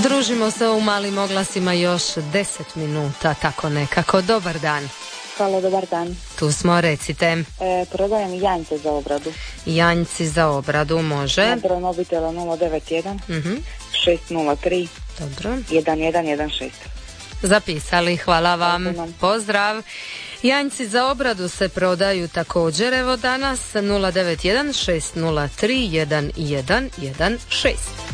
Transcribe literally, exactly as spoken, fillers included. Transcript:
Družimo se u malim oglasima još deset minuta, tako nekako. Dobar dan. Halo, dobar dan. Tu smo, recite. E, prodajem janjce za obradu. Janjci za obradu, može. Na broj mobitela nula devet jedan Mhm. šest nula tri Dobro. jedan jedan jedan šest. Zapisali, hvala vam. Hvala vam. Pozdrav. Janjci za obradu se prodaju također, evo danas, nula devet jedan šest nula tri jedan jedan jedan šest.